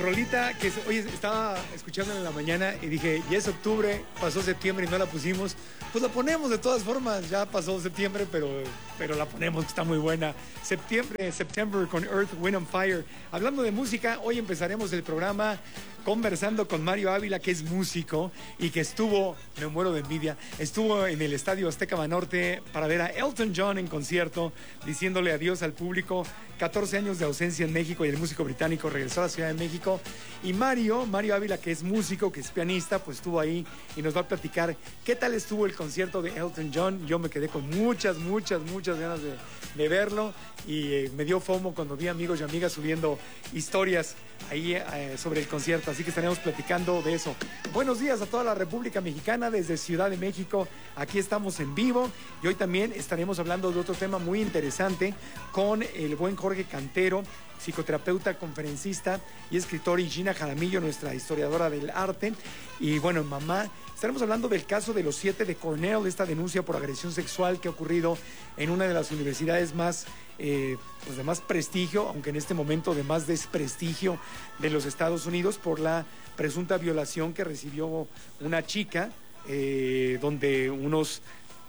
rolita que, oye, estaba escuchando en la mañana y dije, ya es octubre, pasó septiembre y no la pusimos. Pues la ponemos de todas formas, ya pasó septiembre, pero la ponemos, que está muy buena. September con Earth, Wind and Fire. Hablando de música, hoy empezaremos el programa conversando con Mario Ávila, que es músico y que estuvo, me muero de envidia, estuvo en el Estadio Azteca Banorte para ver a Elton John en concierto, diciéndole adiós al público. 14 años de ausencia en México y el músico británico regresó a la Ciudad de México. Y Mario Ávila, que es músico, que es pianista, pues estuvo ahí y nos va a platicar qué tal estuvo el concierto de Elton John. Yo me quedé con muchas ganas de verlo y me dio FOMO cuando vi amigos y amigas subiendo historias ahí sobre el concierto, así que estaremos platicando de eso. Buenos días a toda la República Mexicana desde Ciudad de México. Aquí estamos en vivo y hoy también estaremos hablando de otro tema muy interesante con el buen Jorge Cantero, psicoterapeuta, conferencista y escritor, y Gina Jaramillo, nuestra historiadora del arte. Y bueno, mamá, estaremos hablando del caso de los 7 de Cornell, esta denuncia por agresión sexual que ha ocurrido en una de las universidades más, pues de más prestigio, aunque en este momento de más desprestigio de los Estados Unidos, por la presunta violación que recibió una chica, donde unos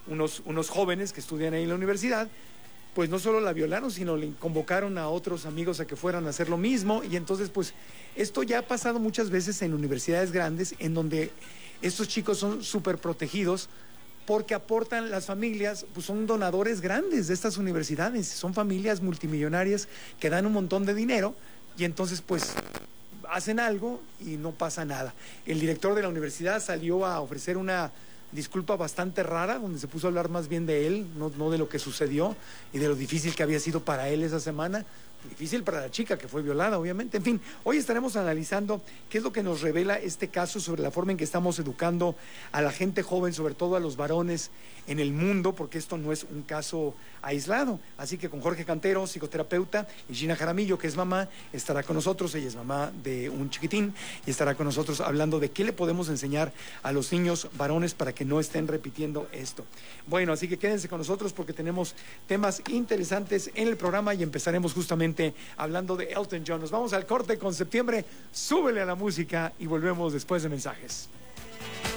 jóvenes que estudian ahí en la universidad, pues no solo la violaron, sino le convocaron a otros amigos a que fueran a hacer lo mismo. Y entonces, pues, esto ya ha pasado muchas veces en universidades grandes, en donde estos chicos son súper protegidos porque aportan las familias, pues son donadores grandes de estas universidades, son familias multimillonarias que dan un montón de dinero y entonces, pues, hacen algo y no pasa nada. El director de la universidad salió a ofrecer una disculpa bastante rara, donde se puso a hablar más bien de él, no de lo que sucedió y de lo difícil que había sido para él esa semana. Difícil para la chica que fue violada, obviamente. En fin, hoy estaremos analizando qué es lo que nos revela este caso sobre la forma en que estamos educando a la gente joven, sobre todo a los varones en el mundo, porque esto no es un caso aislado. Así que con Jorge Cantero, psicoterapeuta, y Gina Jaramillo, que es mamá, estará con nosotros. Ella es mamá de un chiquitín y estará con nosotros hablando de qué le podemos enseñar a los niños varones para que no estén repitiendo esto. Bueno, así que quédense con nosotros porque tenemos temas interesantes en el programa y empezaremos justamente hablando de Elton John. Nos vamos al corte con septiembre. Súbele a la música y volvemos después de mensajes.